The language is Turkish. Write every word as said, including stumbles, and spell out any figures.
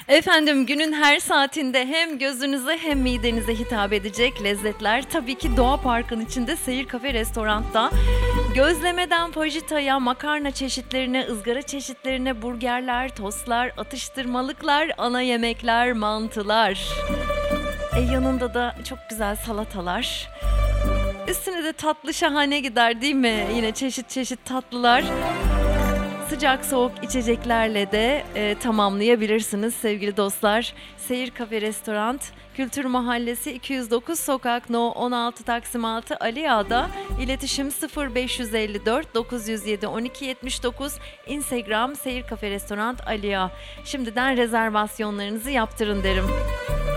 Efendim günün her saatinde hem gözünüze hem midenize hitap edecek lezzetler tabii ki Doğa Park'ın içinde Seyir Kafe Restorant'ta. Gözlemeden fajitaya, makarna çeşitlerine, ızgara çeşitlerine, burgerler, tostlar, atıştırmalıklar, ana yemekler, mantılar. E yanında da çok güzel salatalar. Üstüne de tatlı şahane gider değil mi? Yine çeşit çeşit tatlılar. Sıcak soğuk içeceklerle de e, tamamlayabilirsiniz sevgili dostlar. Seyir Kafe Restoran, Kültür Mahallesi iki yüz dokuz Sokak No on altı Taksim altı Ali Ağa'da. İletişim sıfır beş yüz elli dört dokuz yüz yedi on iki yetmiş dokuz. Instagram Seyir Kafe Restoran Ali Ağa. Şimdiden rezervasyonlarınızı yaptırın derim.